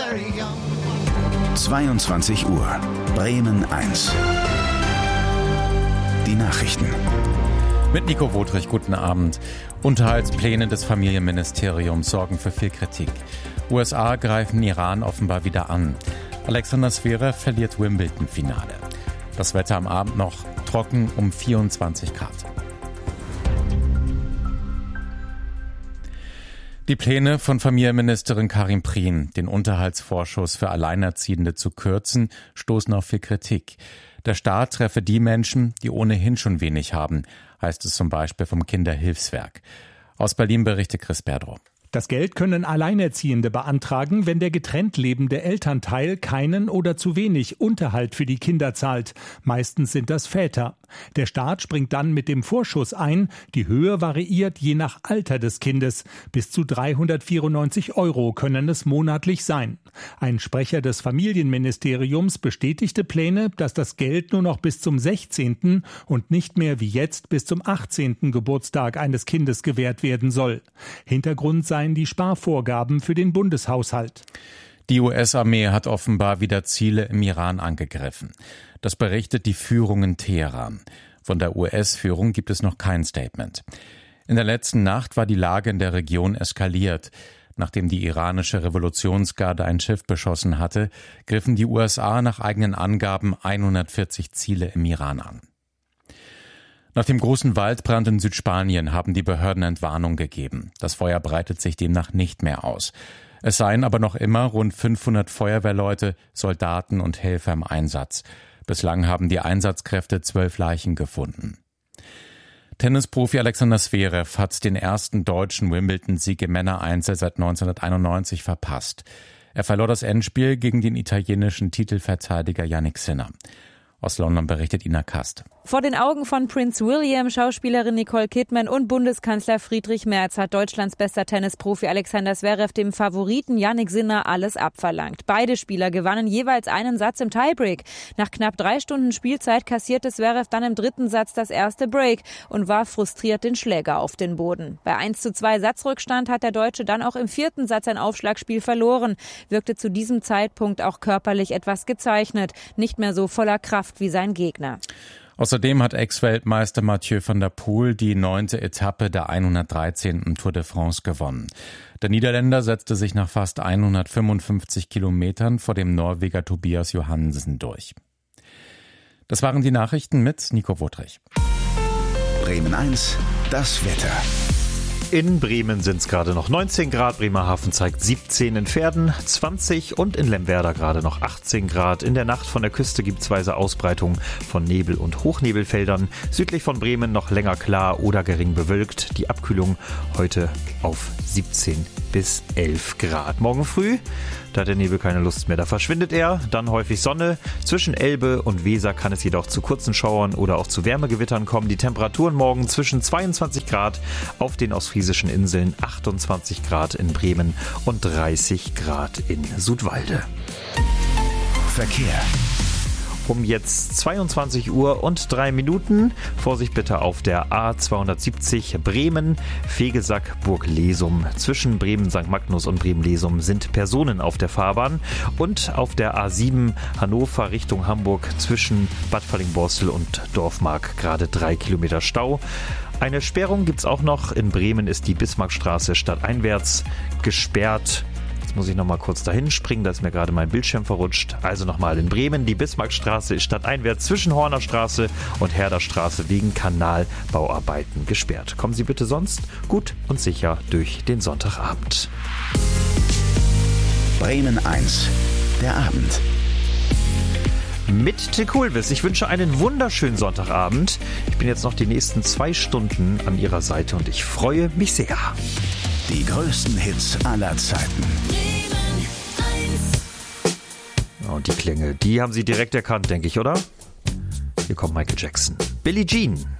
very young. 22 Uhr, Bremen 1. Die Nachrichten. Mit Nico Wotrich, guten Abend. Unterhaltspläne des Familienministeriums sorgen für viel Kritik. USA greifen Iran offenbar wieder an. Alexander Zverev verliert Wimbledon-Finale. Das Wetter am Abend noch trocken um 24 Grad. Die Pläne von Familienministerin Karin Prien, den Unterhaltsvorschuss für Alleinerziehende zu kürzen, stoßen auf viel Kritik. Der Staat treffe die Menschen, die ohnehin schon wenig haben, heißt es zum Beispiel vom Kinderhilfswerk. Aus Berlin berichtet Chris Berdrow. Das Geld können Alleinerziehende beantragen, wenn der getrennt lebende Elternteil keinen oder zu wenig Unterhalt für die Kinder zahlt. Meistens sind das Väter. Der Staat springt dann mit dem Vorschuss ein. Die Höhe variiert je nach Alter des Kindes. Bis zu 394 € können es monatlich sein. Ein Sprecher des Familienministeriums bestätigte Pläne, dass das Geld nur noch bis zum 16. und nicht mehr wie jetzt bis zum 18. Geburtstag eines Kindes gewährt werden soll. Hintergrund seien die Sparvorgaben für den Bundeshaushalt. Die US-Armee hat offenbar wieder Ziele im Iran angegriffen. Das berichtet die Führung in Teheran. Von der US-Führung gibt es noch kein Statement. In der letzten Nacht war die Lage in der Region eskaliert. Nachdem die iranische Revolutionsgarde ein Schiff beschossen hatte, griffen die USA nach eigenen Angaben 140 Ziele im Iran an. Nach dem großen Waldbrand in Südspanien haben die Behörden Entwarnung gegeben. Das Feuer breitet sich demnach nicht mehr aus. Es seien aber noch immer rund 500 Feuerwehrleute, Soldaten und Helfer im Einsatz. Bislang haben die Einsatzkräfte 12 Leichen gefunden. Tennisprofi Alexander Zverev hat den ersten deutschen Wimbledon-Sieg im Männereinzel seit 1991 verpasst. Er verlor das Endspiel gegen den italienischen Titelverteidiger Jannik Sinner. Aus London berichtet Ina Kast. Vor den Augen von Prince William, Schauspielerin Nicole Kidman und Bundeskanzler Friedrich Merz hat Deutschlands bester Tennisprofi Alexander Zverev dem Favoriten Jannik Sinner alles abverlangt. Beide Spieler gewannen jeweils einen Satz im Tiebreak. Nach knapp 3 Stunden Spielzeit kassierte Zverev dann im 3. Satz das erste Break und warf frustriert den Schläger auf den Boden. Bei 1:2 Satzrückstand hat der Deutsche dann auch im 4. Satz ein Aufschlagspiel verloren, wirkte zu diesem Zeitpunkt auch körperlich etwas gezeichnet, nicht mehr so voller Kraft wie sein Gegner. Außerdem hat Ex-Weltmeister Mathieu van der Poel die 9. Etappe der 113. Tour de France gewonnen. Der Niederländer setzte sich nach fast 155 Kilometern vor dem Norweger Tobias Johannessen durch. Das waren die Nachrichten mit Nico Wotrich. Bremen 1, das Wetter. In Bremen sind es gerade noch 19 Grad, Bremerhaven zeigt 17, in Verden 20 und in Lemwerder gerade noch 18 Grad. In der Nacht von der Küste gibt es weise Ausbreitung von Nebel- und Hochnebelfeldern. Südlich von Bremen noch länger klar oder gering bewölkt. Die Abkühlung heute auf 17 bis 11 Grad. Morgen früh, da hat der Nebel keine Lust mehr, da verschwindet er. Dann häufig Sonne. Zwischen Elbe und Weser kann es jedoch zu kurzen Schauern oder auch zu Wärmegewittern kommen. Die Temperaturen morgen zwischen 22 Grad auf den ostfriesischen Inseln, 28 Grad in Bremen und 30 Grad in Sudwalde. Verkehr. Um jetzt 22 Uhr und 3 Minuten. Vorsicht bitte auf der A270 Bremen, Vegesack, Burg-Lesum. Zwischen Bremen-St. Magnus und Bremen-Lesum sind Personen auf der Fahrbahn. Und auf der A7 Hannover Richtung Hamburg zwischen Bad Fallingbostel und Dorfmark gerade 3 Kilometer Stau. Eine Sperrung gibt's auch noch. In Bremen ist die Bismarckstraße stadteinwärts gesperrt. Jetzt muss ich noch mal kurz dahin springen, da ist mir gerade mein Bildschirm verrutscht. Also nochmal in Bremen, die Bismarckstraße ist stadteinwärts zwischen Hornerstraße und Herderstraße wegen Kanalbauarbeiten gesperrt. Kommen Sie bitte sonst gut und sicher durch den Sonntagabend. Bremen 1, der Abend. Mit Till Kulvis. Ich wünsche einen wunderschönen Sonntagabend. Ich bin jetzt noch die nächsten 2 Stunden an Ihrer Seite und ich freue mich sehr. Die größten Hits aller Zeiten. Und die Klänge, die haben Sie direkt erkannt, denke ich, oder? Hier kommt Michael Jackson. Billie Jean.